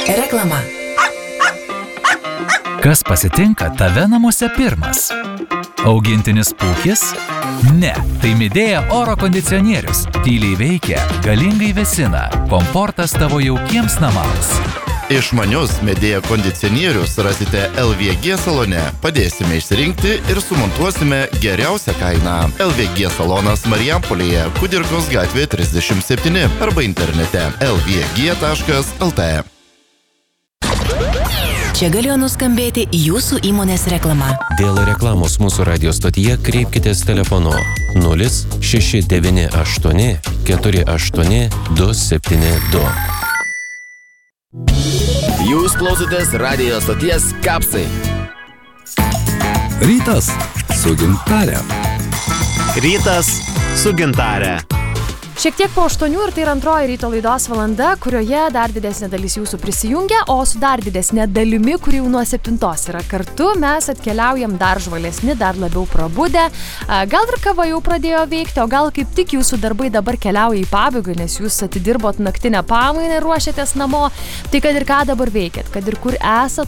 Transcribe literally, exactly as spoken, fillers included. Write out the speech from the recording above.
Reklama. Kas pasitinka tave namuose pirmas? Augintinis pūkis? Ne, tai Midea oro kondicionierius. Tyliai veikia, galingai vėsina. Komfortas tavo jaukiems namams. Išmanius Midea kondicionierius rasite L V G salone. Padėsime išsirinkti ir sumontuosime geriausią kainą. L V G salonas Marijampolėje, Kudirkos gatvė trisdešimt septyni arba internete l v g taškas l t. Čia galėjo nuskambėti jūsų įmonės reklama. Dėl reklamos mūsų radio stotyje kreipkitės telefonu nulis šeši devyni aštuoni keturi aštuoni du septyni du. Jūs klausotės radio stoties Kapsai. Rytas su gintare. Rytas su gintare. Šiek tiek po aštuonių ir tai yra antroji ryto laidos valanda, kurioje dar didesnė dalis jūsų prisijungia, o su dar didesnė dalimi, kuri jau nuo septintos yra kartu, mes atkeliaujam dar žvalesni, dar labiau prabudę. Gal ir kava jau pradėjo veikti, o gal kaip tik jūsų darbai dabar keliauja į pabaigą, nes jūs atidirbot naktinę pamainą ir ruošiatės namo. Tai kad ir ką dabar veikiat, kad ir kur esat,